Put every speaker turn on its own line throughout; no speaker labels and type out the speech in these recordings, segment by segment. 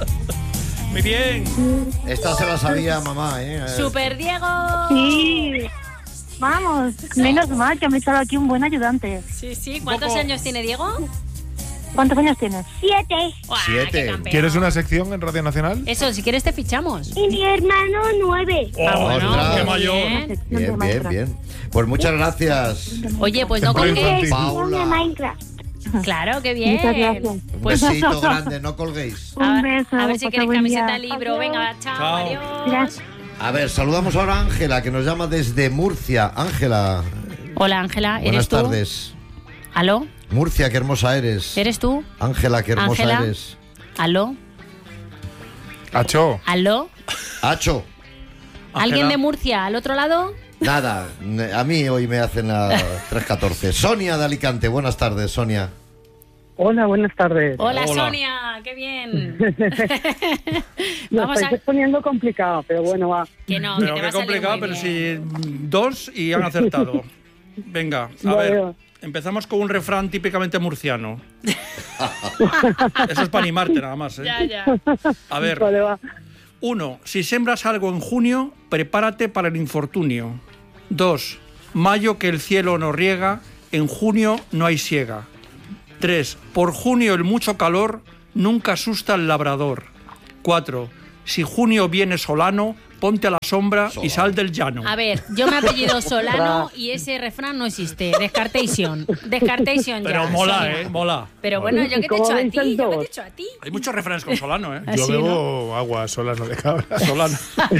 Muy bien.
Esta se la sabía mamá, ¿eh?
¡Super Diego!
Sí. Vamos, menos mal que me he echado aquí un buen ayudante.
Sí. ¿Cuántos años tiene Diego?
¿Cuántos años tienes? 7.
¡Uah,
7.
qué campeón!
¿Quieres una sección en Radio Nacional?
Eso, si quieres te fichamos.
Y mi hermano 9.
¡Ostras!
¡Qué mayor!
Bien. Pues muchas gracias.
Oye, pues no
Temprano
colguéis.
infantil.
Paula.
Minecraft.
Claro, qué bien.
Muchas gracias.
Un
Pues
besito grande, no colguéis.
Un beso.
A ver si
pasa
queréis
buen
camiseta
día.
libro.
Adiós.
Venga, chao,
Chao.
adiós.
Gracias.
A ver, saludamos ahora a Ángela, que nos llama desde Murcia. Ángela,
Hola, Ángela, ¿eres
buenas
tú?
tardes.
¿Aló?
Murcia, qué hermosa eres.
¿Eres tú?
Ángela, qué hermosa
Ángela.
eres.
¿Aló?
Acho.
¿Aló?
Acho,
¿Alguien de Murcia al otro lado?
nada, a mí hoy me hacen a 3:14. Sonia de Alicante, buenas tardes, Sonia.
Hola, buenas tardes.
Hola,
Hola.
Sonia, qué bien.
Lo
Vamos
estáis
a...
poniendo complicado, pero bueno, va.
Que no,
Pero
que te va
qué
a salir
complicado,
muy
pero
bien.
si 2 y han acertado. Venga, a
Ya
ver.
veo.
Empezamos con un refrán típicamente murciano. Eso es para animarte nada más, ¿eh?
Ya.
A ver.
Vale, va.
1. Si siembras algo en junio, prepárate para el infortunio. 2. Mayo que el cielo no riega, en junio no hay siega. 3. Por junio el mucho calor nunca asusta al labrador. 4. Si junio viene solano, ponte a la sombra y sal del llano.
A ver, yo me apellido Solano y ese refrán no existe. Descartation ya.
Pero mola,
Sonia.
Mola.
Pero bueno, yo que te he
¿Cómo
hecho a
veis
ti,
el
yo que te he
dos?
hecho a ti.
Hay muchos refranes con solano, ¿eh?
Yo
Así,
bebo agua sola, no de cabra.
Solano.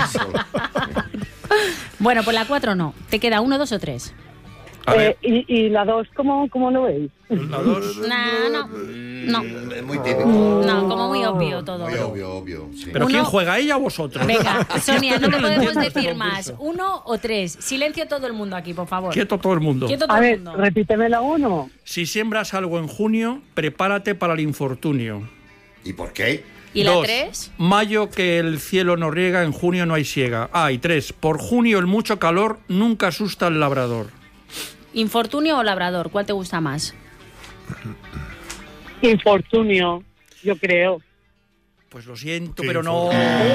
Bueno, pues la 4 no. Te queda 1, 2 o 3.
A ver,
¿Y la 2 cómo lo veis?
la 2.
No,
Es muy típico.
no, como muy obvio todo.
Muy obvio, sí.
¿Pero
Uno-
quién juega, ella o vosotros?
Venga, Sonia, no te podemos
entiendo este
decir más.
concurso.
1 o 3. Silencio todo el mundo aquí, por favor.
Quieto todo el mundo.
Quieto todo
A
el
ver,
mundo.
repíteme la 1.
Si siembras algo en junio, prepárate para el infortunio.
¿Y por qué?
¿Y la
2.
3?
Mayo que el cielo no riega, en junio no hay siega. Y 3. Por junio el mucho calor nunca asusta al labrador.
¿Infortunio o labrador? ¿Cuál te gusta más?
Infortunio, yo creo.
Pues lo siento,
Qué
pero no.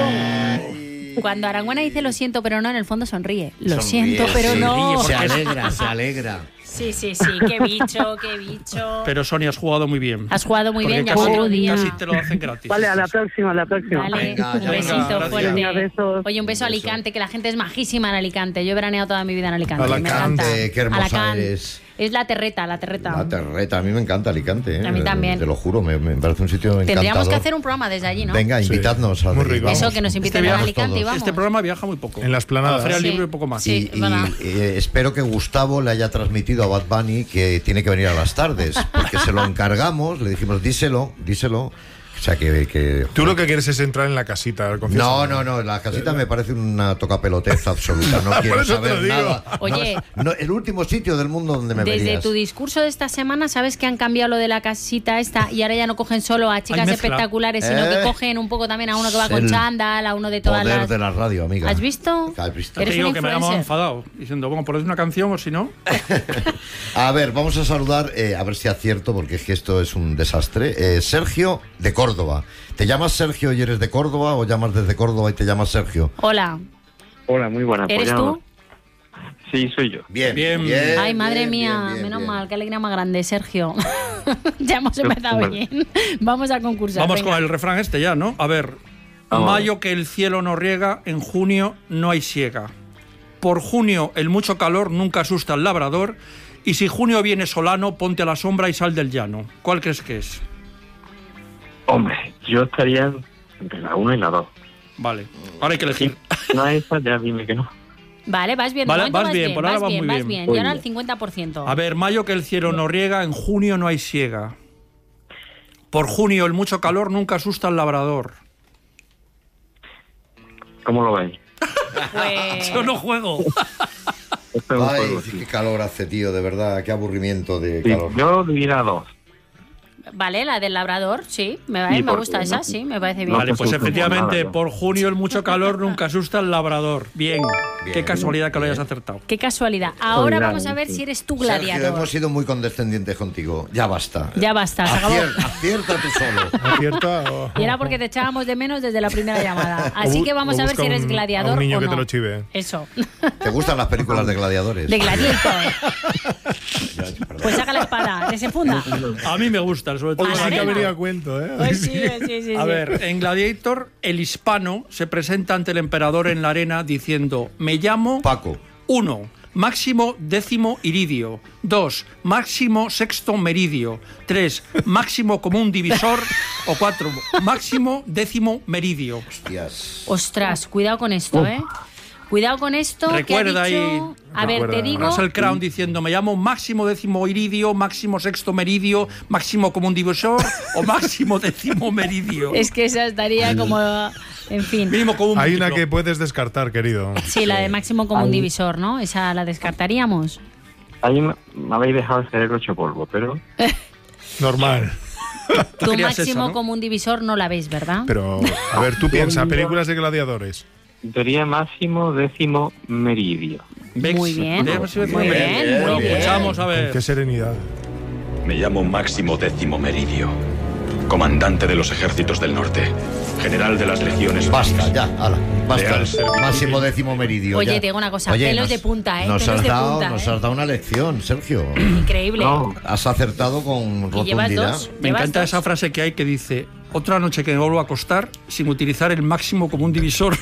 Cuando Arangüena dice lo siento, pero no, en el fondo sonríe. Lo
Sonríe,
siento, pero
sí.
no.
Se alegra, se alegra.
Sí, qué bicho, qué bicho.
Pero Sonia, has jugado muy bien.
Has jugado muy
Porque
bien, ya
casi,
otro día.
casi te lo hacen gratis.
Vale, a la próxima.
Vale,
Venga,
un
ya
besito
venga, gracias.
fuerte.
Venga, besos.
Oye, un beso a Alicante, que la gente es majísima en Alicante. Yo he veraneado toda mi vida en Alicante. Me
Alicante,
encanta.
qué hermosa
Alicante.
eres.
Es la terreta.
La terreta, a mí me encanta Alicante, ¿eh?
A mí también.
Te lo juro, me parece un sitio encantador.
Tendríamos que hacer un programa desde allí, ¿no?
Venga,
Sí.
invitadnos a
Muy rico.
vamos.
Eso, que nos inviten a
viaje
Alicante y
todos.
vamos.
Este programa viaja muy poco.
En las
A la
planadas.
Feria del
Sí.
Libro y poco más.
Sí.
Y,
es verdad.
espero que Gustavo le haya transmitido a Bad Bunny que tiene que venir a las tardes, porque se lo encargamos, le dijimos, díselo. O sea, que
Tú lo que quieres es entrar en la casita.
No, la casita me parece una tocapelotez absoluta, no quiero
eso te
saber
lo digo.
nada.
Oye.
No, el último sitio del mundo donde me
Desde
verías.
tu discurso de esta semana, ¿sabes que han cambiado lo de la casita esta? Y ahora ya no cogen solo a chicas
Hay mezcla.
espectaculares, sino que cogen un poco también a uno que va con
El
chándal, a uno de todas
Poder
las...
de la radio, amiga.
¿Has visto?
¿Has visto?
Te
Eres
digo
un
que me llamo
influencer.
enfadado, diciendo, bueno, ponéis una canción o si no.
A ver, vamos a saludar, a ver si acierto, porque es que esto es un desastre. Sergio de Córdoba. ¿Te llamas Sergio y eres de Córdoba o llamas desde Córdoba y te llamas Sergio?
Hola,
Hola, muy buenas.
¿eres tú?
Sí, soy yo.
Bien,
Bien.
Ay, madre
bien,
mía,
bien, bien,
menos
bien.
mal, qué alegría más grande, Sergio. Ya hemos empezado
Vale.
bien. Vamos a concursar.
Vamos
venga.
con el refrán este ya, ¿no? A ver.
Vamos a ver.
Mayo que el cielo no riega, en junio no hay siega. Por junio el mucho calor nunca asusta al labrador. Y si junio viene solano, ponte a la sombra y sal del llano. ¿Cuál crees que es?
Hombre, yo estaría entre la 1 y la 2.
Vale, ahora hay que elegir.
No es esa, ya dime que no.
Vale, vas bien. de
Vale,
momento
vas bien, por ahora vas muy
vas
bien.
bien.
Muy
Y ahora el
bien.
50%.
A ver, mayo que el cielo no riega, en junio no hay siega. Por junio el mucho calor nunca asusta al labrador.
¿Cómo lo veis?
Pues...
Yo no juego.
Esto es un
Ay,
juego, sí.
qué calor hace, tío, de verdad, qué aburrimiento de
Sí,
calor.
yo diría 2.
Vale, la del labrador, sí. Me
¿Y por
gusta
qué
esa,
no?
sí, me parece bien.
No.
Vale, pues
asusta
efectivamente,
nada, ¿no?
por junio el mucho calor nunca asusta al labrador. Bien, qué casualidad que lo hayas acertado.
Qué casualidad. Ahora
Cuidado,
vamos a ver
sí.
si eres tú
Sergio,
gladiador.
hemos sido muy condescendientes contigo. Ya basta.
Ya basta, se acabó.
Acierta tú solo.
¿Acierta o...?
Y era porque te echábamos de menos desde la primera llamada. Así que vamos
o
a ver
busca
si eres
un
gladiador
niño
o
que
no.
te lo chive.
Eso.
¿Te gustan las películas de gladiadores?
De gladiator. Pues saca la espada, desenfunda.
A mí me gustan, sobre todo.
A la
Sí que ha
arena.
venido a cuento, ¿eh?
Pues sí.
A ver, en Gladiator, el hispano se presenta ante el emperador en la arena diciendo: me llamo
Paco.
1. Máximo décimo iridio. 2. Máximo sexto meridio. 3. Máximo común divisor. O 4. Máximo décimo meridio.
Hostias.
Ostras, cuidado con esto, ¿eh? Cuidado con esto.
Recuerda
que ha dicho...
ahí-
A ver, te
Recuerda.
digo...
Russell Crowe diciendo: me llamo máximo décimo iridio, máximo sexto meridio, máximo común divisor o máximo décimo meridio.
Es que esa estaría como... En fin.
Mínimo común
Hay una
múltiplo.
que puedes descartar, querido.
Sí, la de máximo común divisor, ¿no? Esa la descartaríamos.
Ahí me habéis dejado el cerebro hecho polvo, pero
Normal.
Tu
querías
máximo
esa, ¿no?
común divisor no la ves, ¿verdad?
Pero, a ver, tú piensa, películas de gladiadores.
teoría máximo décimo meridio.
Vex.
Muy bien.
Décimo
Muy
meridio.
bien, muy
Lo
bien.
escuchamos, a ver.
Qué serenidad.
Me llamo Máximo Décimo Meridio, comandante de los ejércitos del norte, general de las legiones.
Basta, ya, ala, basta.
Leal servicio.
Máximo décimo meridio.
Oye,
ya.
te digo una cosa, pelos de punta, ¿eh?
Nos
Pelos
has
de
dado,
punta,
nos
¿eh?
has dado una lección, Sergio.
Increíble.
No,
Has acertado con
Y llevas
rotundidad.
dos.
Me
Llevas
encanta
dos.
esa frase que hay que dice: otra noche que me vuelvo a acostar sin utilizar el máximo común divisor.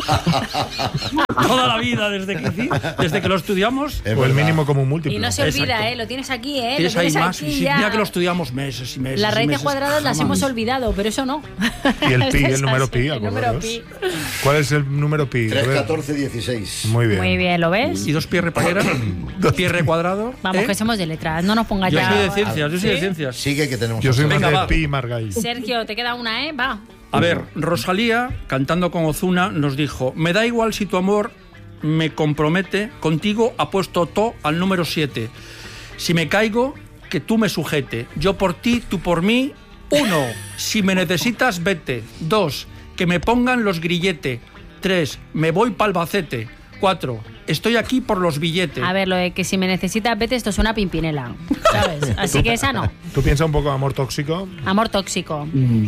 Toda la vida, desde que lo estudiamos.
Es
O el
verdad.
mínimo común múltiplo.
Y no se olvida,
Exacto.
¿eh? Lo tienes aquí, ¿eh?
Tienes
Lo
ahí
tienes
más.
aquí
Sí,
ya.
mira que lo estudiamos meses y meses.
Las
y
raíces
meses.
cuadradas las
Jamás.
hemos olvidado, pero eso no.
Y el pi,
Es
el número
así,
pi,
el número
acordaros.
pi.
¿Cuál es el número pi?
3,
A ver.
14, 16.
Muy bien.
Muy bien, ¿lo ves?
Y dos pi repalleras, pi r cuadrado.
Vamos,
¿eh?
que somos de letras, no nos pongas
Yo
ya.
soy de ciencias, yo soy de
¿Sí?
ciencias.
Sigue que tenemos.
Yo soy más
Venga,
de
va.
pi y Margall.
Sergio, te queda una, ¿eh? Va.
A ver, Rosalía, cantando con Ozuna, nos dijo: me da igual si tu amor me compromete, contigo apuesto to al número 7. Si me caigo, que tú me sujete. Yo por ti, tú por mí. 1. Si me necesitas, vete. 2. Que me pongan los grilletes. 3. Me voy pa'l Albacete. 4. Estoy aquí por los billetes.
A ver, lo de que si me necesitas, vete, esto suena a Pimpinela, ¿sabes? Así que esa no.
¿Tú piensas un poco en amor tóxico?
Amor tóxico.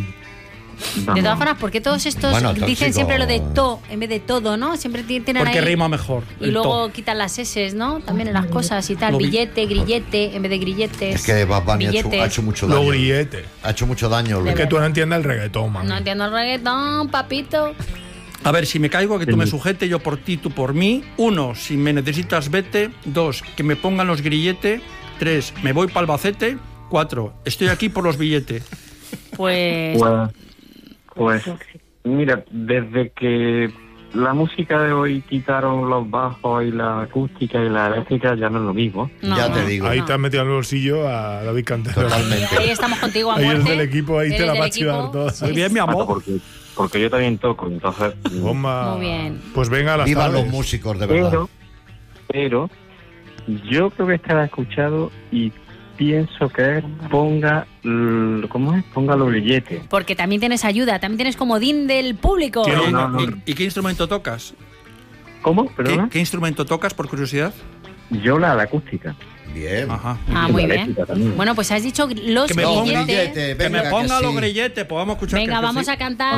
De
vamos.
todas formas, ¿por qué todos estos
Bueno,
dicen
tóxico.
siempre lo de to en vez de todo, ¿no? Siempre tienen
Porque
ahí...
rima mejor.
Y
el
luego
to.
quitan las S, ¿no? También en las cosas y tal.
Lo vi-
Billete, grillete, en vez de grilletes.
Es que Bad Bunny
billetes.
ha hecho mucho
Lo
daño.
grillete.
Ha hecho mucho daño.
De
Luis.
Es que tú no entiendes el reggaetón, man.
No entiendo el reggaetón, papito.
A ver, si me caigo, que tú me sujete, yo por ti, tú por mí. 1. Si me necesitas, vete. 2. Que me pongan los grilletes. 3. Me voy pa'l Albacete. 4. Estoy aquí por los billetes.
Pues...
Pues, mira, desde que la música de hoy quitaron los bajos y la acústica y la eléctrica, ya no es lo mismo.
no,
Ya te
no,
digo.
Ahí
no.
te has metido al bolsillo a David Cantero.
Totalmente.
Ahí estamos contigo a
Ahí
muerte.
eres del equipo, ahí te
Eres
la
del
va a chivar
equipo.
toda.
Muy bien, mi amor.
Porque yo también toco, entonces...
Bomba.
Muy bien.
Pues venga a las
Viva
tardes.
los músicos, de verdad.
Pero yo creo que estará escuchado y pienso que es ¿cómo es? Ponga los billetes.
Porque también tienes ayuda, también tienes comodín del público.
¿Qué-
no.
¿Y qué instrumento tocas?
¿Cómo?
¿Qué,
¿Perdona?
qué instrumento tocas, por curiosidad?
Yo la acústica.
Bien.
Ajá.
Ah,
Y
muy
la
bien.
eléctrica también.
Bueno, pues has dicho los
Que me
Los
ponga-
billetes.
grilletes,
Que me
venga,
ponga
sí.
los grilletes, pues vamos a escuchar.
Venga,
que
vamos
sí.
a cantar.